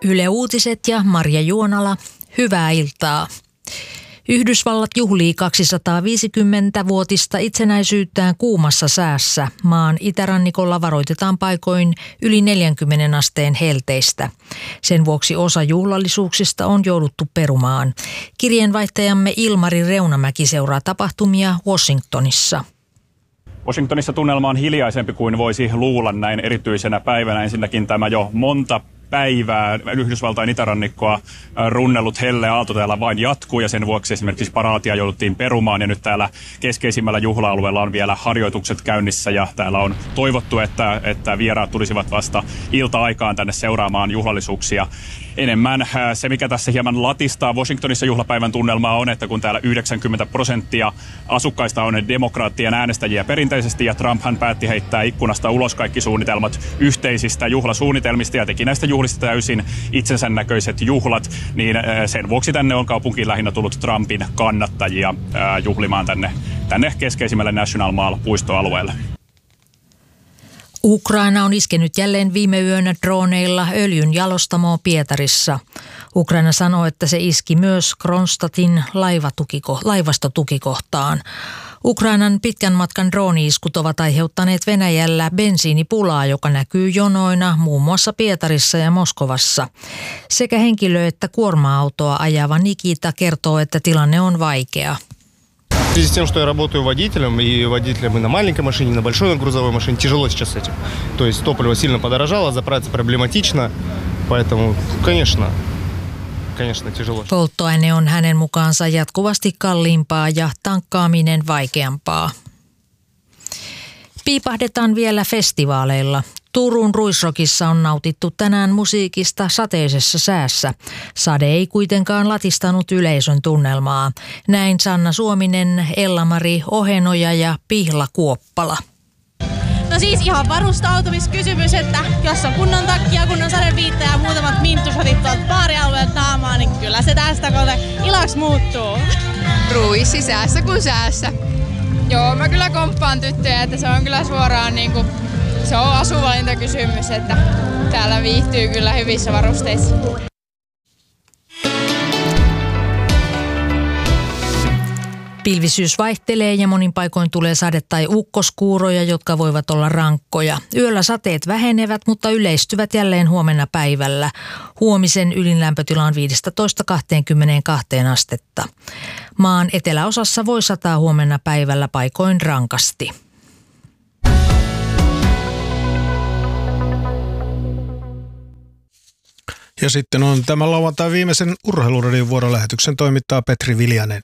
Yle Uutiset ja Marja Juonala, hyvää iltaa. Yhdysvallat juhlii 250-vuotista itsenäisyyttään kuumassa säässä. Maan itärannikolla varoitetaan paikoin yli 40 asteen helteistä. Sen vuoksi osa juhlallisuuksista on jouduttu perumaan. Kirjeenvaihtajamme Ilmari Reunamäki seuraa tapahtumia Washingtonissa. Washingtonissa tunnelma on hiljaisempi kuin voisi luulla näin erityisenä päivänä. Ensinnäkin tämä jo monta päivää Yhdysvaltain itärannikkoa runnellut helle aalto täällä vain jatkuu ja sen vuoksi esimerkiksi paraatia jouduttiin perumaan ja nyt täällä keskeisimmällä juhla-alueella on vielä harjoitukset käynnissä ja täällä on toivottu, että vieraat tulisivat vasta ilta-aikaan tänne seuraamaan juhlallisuuksia enemmän. Se, mikä tässä hieman latistaa Washingtonissa juhlapäivän tunnelmaa on, että kun täällä 90% asukkaista on demokraattien äänestäjiä perinteisesti ja Trump hän päätti heittää ikkunasta ulos kaikki suunnitelmat yhteisistä juhlasuunnitelmista ja teki näistä juhlista täysin itsensä näköiset juhlat, niin sen vuoksi tänne on kaupunkiin lähinnä tullut Trumpin kannattajia juhlimaan tänne keskeisimmälle National Mall-puistoalueelle. Ukraina on iskenyt jälleen viime yönä droneilla öljyn jalostamoon Pietarissa. Ukraina sanoo, että se iski myös Kronstadtin laivastotukikohtaan. Ukrainan pitkän matkan drooni-iskut ovat aiheuttaneet Venäjällä bensiinipulaa, joka näkyy jonoina muun muassa Pietarissa ja Moskovassa. Sekä henkilö- että kuorma-autoa ajava Nikita kertoo, että tilanne on vaikea. В связи с тем, что я работаю водителем, и водителем и на маленькой машине, и на большой грузовой машине, тяжело сейчас с этим. То есть топливо сильно подорожало, заправиться проблематично, поэтому, конечно, тяжело. Polttoaine on hänen mukaansa jatkuvasti kalliimpaa ja tankkaaminen vaikeampaa. Piipahdetaan vielä festivaaleilla. Turun Ruisrockissa on nautittu tänään musiikista sateisessa säässä. Sade ei kuitenkaan latistanut yleisön tunnelmaa. Näin Sanna Suominen, Ella-Mari Ohenoja ja Pihla Kuoppala. No siis ihan varustautumiskysymys, että jos on kunnon takkia, kunnon sadeviitta ja muutamat minttusotit tuolta baarialueelta naamaa, niin kyllä se tästä ilaksi muuttuu. Ruissi säässä kuin säässä. Joo, mä kyllä komppaan tyttöjä, että se on kyllä suoraan niinku, se on asuvalintakysymys, että täällä viihtyy kyllä hyvissä varusteissa. Pilvisyys vaihtelee ja monin paikoin tulee sade- tai ukkoskuuroja, jotka voivat olla rankkoja. Yöllä sateet vähenevät, mutta yleistyvät jälleen huomenna päivällä. Huomisen ylinlämpötila on 15–22 astetta. Maan eteläosassa voi sataa huomenna päivällä paikoin rankasti. Ja sitten on tämän lauantai viimeisen Urheiluradion vuorolähetyksen toimittaa Petri Viljanen.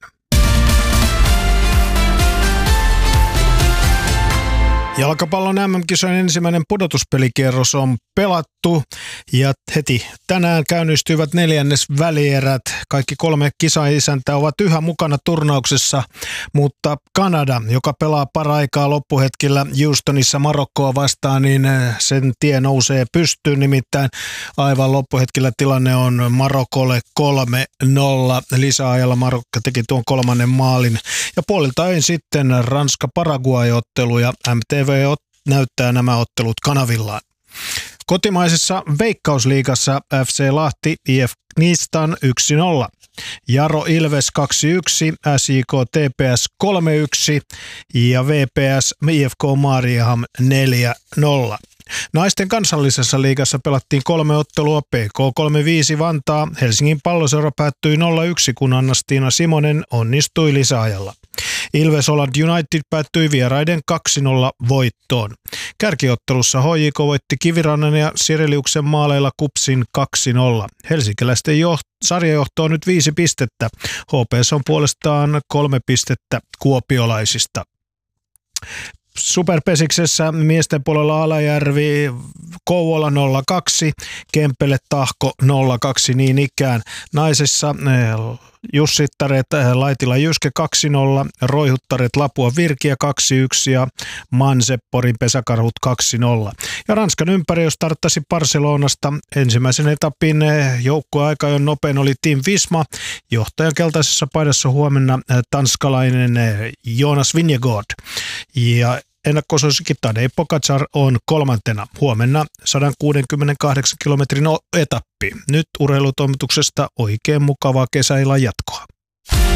Jalkapallon MM-kisojen ensimmäinen pudotuspelikierros on pelattu ja heti tänään käynnistyivät neljännesvälierät. Kaikki 3 kisaisäntää ovat yhä mukana turnauksessa, mutta Kanada, joka pelaa paraikaa loppuhetkillä Houstonissa Marokkoa vastaan, niin sen tie nousee pystyyn. Nimittäin aivan loppuhetkillä tilanne on Marokolle 3-0. Lisäajalla Marokko teki tuon 3. maalin. Ja puoliltain sitten Ranska-Paraguay-ottelu ja MTV näyttää nämä ottelut kanavillaan. Kotimaisessa Veikkausliigassa FC Lahti IF Knistan 1-0. Jaro Ilves 2-1, SJK TPS 3-1 ja VPS IFK Maariaham 4-0. Naisten kansallisessa liigassa pelattiin 3 ottelua. PK 3-5 Vantaa. Helsingin Palloseura päättyi 0-1, kun Anna-Stiina Simonen onnistui lisäajalla. Ilves Holland United päättyi vieraiden 2-0 voittoon. Kärkiottelussa HJK voitti Kivirannan ja Sireliuksen maaleilla KuPSin 2-0. Helsinkiläisten sarjajohto on nyt 5 pistettä. HPS on puolestaan 3 pistettä kuopiolaisista. Superpesiksessä miesten puolella Alajärvi Kouvola 0-2, Kempele Tahko 0-2 niin ikään. Naisessa Jussittaret Laitila Jyske 2-0, Roihuttaret Lapua Virkiä 2-1 ja Manse Porin Pesäkarhut 2-0. Ja Ranskan ympäri starttasi Barcelonasta. Ensimmäisen etapin joukkueaika jo nopein oli Team Visma. Johtajan keltaisessa paidassa huomenna tanskalainen Jonas Vingegaard. Ja ennakkosuosikki Tadej Pogačar on 3. Huomenna 168 kilometrin etappi. Nyt urheilutoimituksesta oikein mukavaa kesäillan jatkoa.